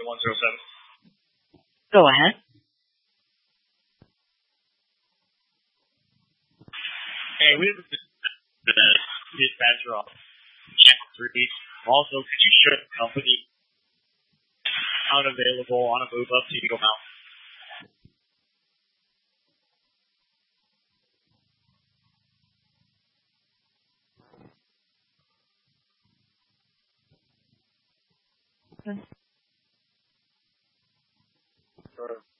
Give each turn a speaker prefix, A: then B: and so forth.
A: Go ahead.
B: Hey, we have a dispatcher on Channel 3. Also, could you share the company unavailable on a move up to Eagle Mountain?
A: Okay.
B: Sure.